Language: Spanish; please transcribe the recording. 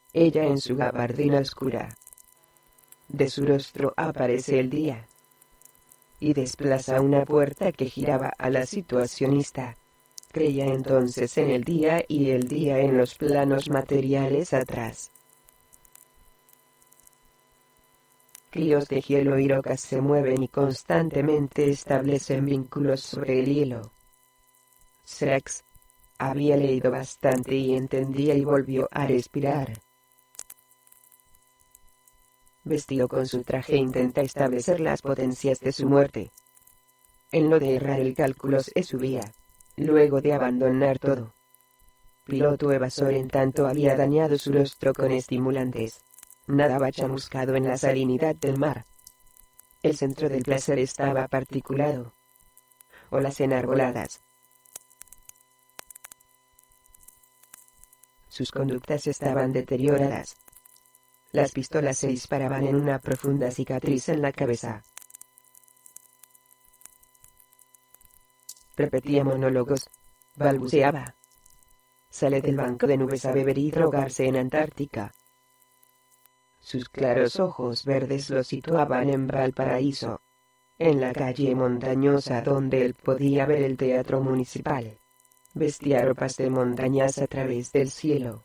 ella en su gabardina oscura. De su rostro aparece el día y desplaza una puerta que giraba a la situacionista. Creía entonces en el día y el día en los planos materiales atrás. Críos de hielo y rocas se mueven y constantemente establecen vínculos sobre el hielo. Srex había leído bastante y entendía y volvió a respirar. Vestido con su traje intenta establecer las potencias de su muerte. En lo de errar el cálculo se subía, luego de abandonar todo. Piloto evasor en tanto había dañado su rostro con estimulantes. Nadaba chamuscado en la salinidad del mar. El centro del placer estaba particulado. Olas enarboladas. Sus conductas estaban deterioradas. Las pistolas se disparaban en una profunda cicatriz en la cabeza. Repetía monólogos. Balbuceaba. Sale del banco de nubes a beber y drogarse en Antártica. Sus claros ojos verdes lo situaban en Valparaíso, en la calle montañosa donde él podía ver el teatro municipal. Vestía ropas de montañas a través del cielo.